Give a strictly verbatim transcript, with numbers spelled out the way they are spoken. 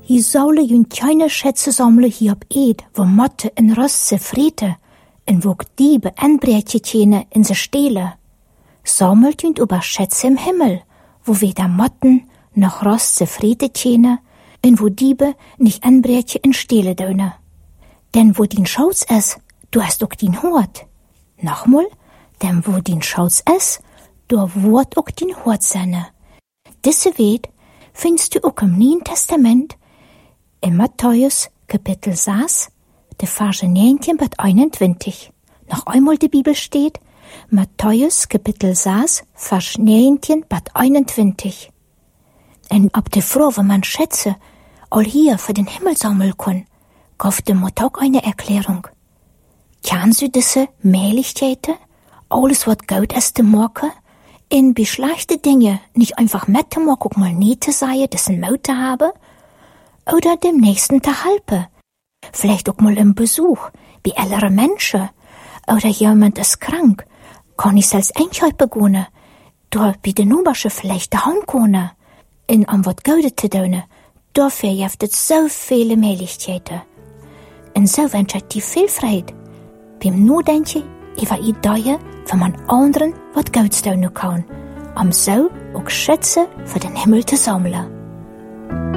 Hier zullen jullie kleine schätze sammelen hier op eed, wo Motte en Rost ze vreten, en wo Diebe en Breetje tjene in ze stelen. Sammelt jullie über Schätze im Himmel, wo weder Motten noch Rost ze vreten tjene, en wo Diebe nicht en Breetje in stelen döne. Denn wo din Schatz is, du hast ook din Hort. Nochmal, denn wo din Schatz is, du wordt ook din Hort seine. Diese weet findest du ook im Neuen Testament, in Matthäus Kapitel zes, de Verse negentien bis einundzwanzig. Noch einmal die Bibel steht, Matthäus Kapitel zes, Vers negentien bis einundzwanzig. En ob de Frau, wenn man Schätze all hier für den Himmel sammeln kann, gab de Mutter auch eine Erklärung. Kannst du diese Mählichkeiten, alles was gut ist zu machen, in beschlechte Dinge nicht einfach mitzumachen, guck mal nie zu sein, dessen Mut haben, oder dem Nächsten zu helfen. Vielleicht auch mal im Besuch, bei älteren Menschen, oder jemand ist krank, kann ich selbst Einkauf begonnen, dort bei den Obersche vielleicht daheim können, in am wat Gutes zu tun, dafür gibt es so viele Möglichkeiten. Und so wünsche ich dir viel Freude beim Nachdenken über Ideen, wenn man anderen wat Gutes tun kann, um so auch Schätze für den Himmel zu sammeln.